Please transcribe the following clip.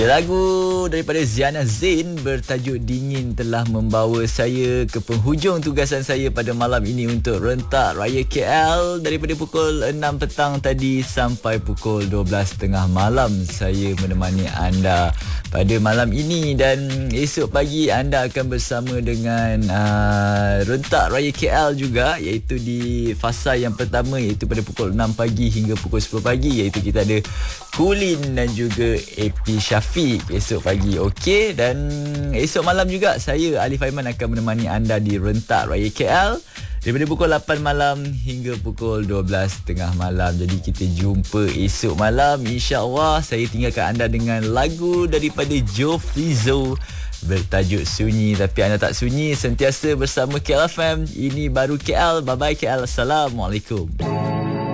Lagu daripada Ziana Zain bertajuk Dingin telah membawa saya ke penghujung tugasan saya pada malam ini untuk Rentak Raya KL. Daripada pukul 6 petang tadi sampai pukul 12.30 malam saya menemani anda pada malam ini, dan esok pagi anda akan bersama dengan Rentak Raya KL juga, iaitu di fasa yang pertama, iaitu pada pukul 6 pagi hingga pukul 10 pagi, iaitu kita ada Kulin dan juga AP Syafiq esok pagi. Okey, dan esok malam juga saya Alif Aiman akan menemani anda di Rentak Raya KL daripada pukul 8 malam hingga pukul 12.30 malam. Jadi kita jumpa esok malam insya-Allah. Saya tinggalkan anda dengan lagu daripada Joe Flizzo bertajuk Sunyi. Tapi anda tak sunyi, sentiasa bersama KL FM. Ini baru KL. Bye bye KL. Assalamualaikum.